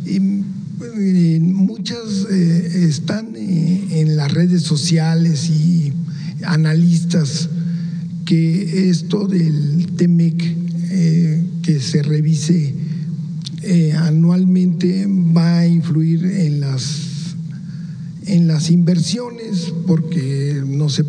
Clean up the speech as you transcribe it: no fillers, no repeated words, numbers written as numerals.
muchas están en las redes sociales y analistas que esto del TEMEC que se revise anualmente va a influir en las inversiones, porque no se